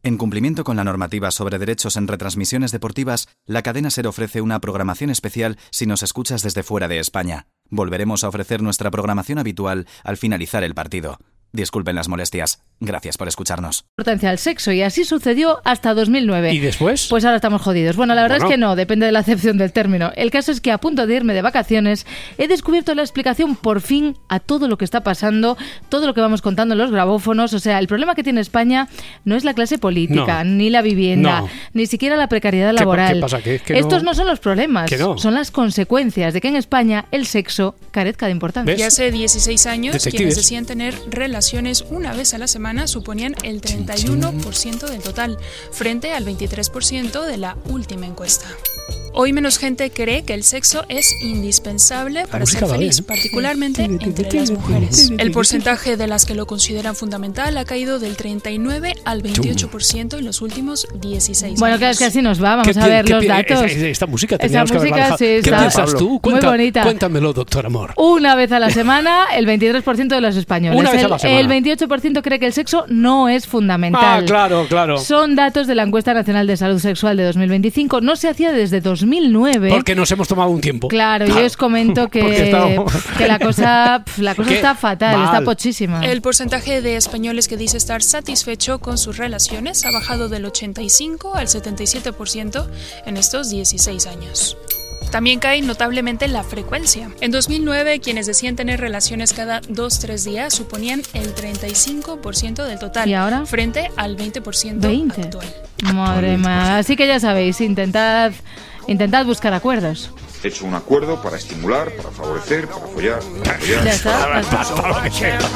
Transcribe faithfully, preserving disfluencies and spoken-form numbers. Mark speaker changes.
Speaker 1: En cumplimiento con la normativa sobre derechos en retransmisiones deportivas, la cadena SER ofrece una programación especial si nos escuchas desde fuera de España. Volveremos a ofrecer nuestra programación habitual al finalizar el partido. Disculpen las molestias. Gracias por escucharnos.
Speaker 2: Importancia al sexo, y así sucedió hasta dos mil nueve.
Speaker 3: ¿Y después?
Speaker 2: Pues ahora estamos jodidos. Bueno, la verdad
Speaker 3: Bueno.
Speaker 2: es que no, depende de la acepción del término. El caso es que a punto de irme de vacaciones he descubierto la explicación por fin a todo lo que está pasando, todo lo que vamos contando en los grabófonos. O sea, el problema que tiene España no es la clase política,
Speaker 3: No.
Speaker 2: ni la vivienda,
Speaker 3: No.
Speaker 2: ni siquiera la precariedad
Speaker 3: ¿Qué pa-
Speaker 2: laboral.
Speaker 3: qué pasa? ¿Que es que no-
Speaker 2: Estos no son los problemas,
Speaker 3: ¿Que no?
Speaker 2: son las consecuencias de que en España el sexo carezca de importancia.
Speaker 3: ¿Ves?
Speaker 4: Y hace dieciséis años,
Speaker 3: Detectives.
Speaker 4: quienes decían tener relaciones una vez a la semana suponían el treinta y uno por ciento del total, frente al veintitrés por ciento de la última encuesta. Hoy menos gente cree que el sexo es indispensable para
Speaker 3: música
Speaker 4: ser
Speaker 3: va
Speaker 4: feliz,
Speaker 3: bien.
Speaker 4: particularmente entre las mujeres. El porcentaje de las que lo consideran fundamental ha caído del treinta y nueve al veintiocho por ciento en los últimos dieciséis
Speaker 2: Bueno,
Speaker 4: años.
Speaker 2: claro, es que así nos va.
Speaker 3: ¿Qué
Speaker 2: Vamos a
Speaker 3: pi-
Speaker 2: ver
Speaker 3: qué
Speaker 2: los
Speaker 3: pi-
Speaker 2: datos.
Speaker 3: Esta, esta música
Speaker 2: Esta
Speaker 3: teníamos que haberla
Speaker 2: música,
Speaker 3: dejado.
Speaker 2: sí,
Speaker 3: ¿Qué
Speaker 2: está
Speaker 3: piensas tú?
Speaker 2: muy
Speaker 3: Cuenta-
Speaker 2: bonita.
Speaker 3: Cuéntamelo, doctor Amor.
Speaker 2: Una vez a la semana, el veintitrés por ciento de los españoles.
Speaker 3: Una vez a
Speaker 2: el,
Speaker 3: la semana.
Speaker 2: el veintiocho por ciento cree que el sexo no es fundamental.
Speaker 3: Ah, claro, claro.
Speaker 2: Son datos de la Encuesta Nacional de Salud Sexual de dos mil veinticinco. No se hacía desde dos mil nueve.
Speaker 3: Porque nos hemos tomado un tiempo.
Speaker 2: Claro, yo os comento
Speaker 3: Porque
Speaker 2: que,
Speaker 3: estamos-
Speaker 2: que la cosa, pf, la cosa
Speaker 3: ¿Qué?
Speaker 2: está fatal,
Speaker 3: Mal.
Speaker 2: está pochísima.
Speaker 4: El porcentaje de españoles que dice estar satisfecho con sus relaciones ha bajado del ochenta y cinco al setenta y siete por ciento en estos dieciséis años. También cae notablemente la frecuencia. En dos mil nueve, quienes decían tener relaciones cada dos tres días suponían el treinta y cinco por ciento del total,
Speaker 2: ¿Y ahora?
Speaker 4: frente al veinte por ciento
Speaker 2: veinte.
Speaker 4: actual.
Speaker 2: Madre mía. Así que ya sabéis, intentad, intentad buscar acuerdos.
Speaker 5: He hecho un acuerdo para estimular, para favorecer, para follar, para follar.
Speaker 2: Ya está.
Speaker 3: Para lo que sea.